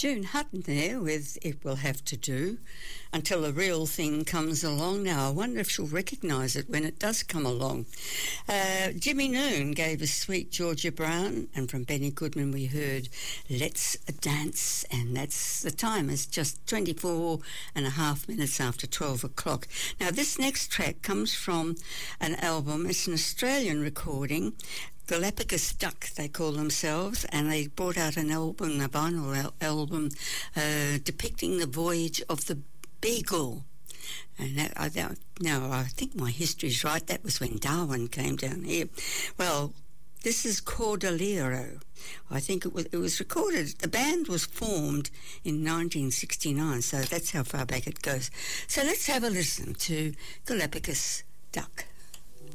June Hutton there with It Will Have to Do until the real thing comes along. Now, I wonder if she'll recognise it when it does come along. Jimmy Noon gave us Sweet Georgia Brown, and from Benny Goodman we heard Let's Dance, and that's the time. It's just 24 and a half minutes after 12 o'clock. Now, this next track comes from an album. It's an Australian recording. Galapagos Duck, they call themselves, and they brought out an album, a vinyl album, depicting the voyage of the Beagle. And now I think my history's right. That was when Darwin came down here. Well, this is Cordillero. I think it was recorded. The band was formed in 1969, so that's how far back it goes. So let's have a listen to Galapagos Duck.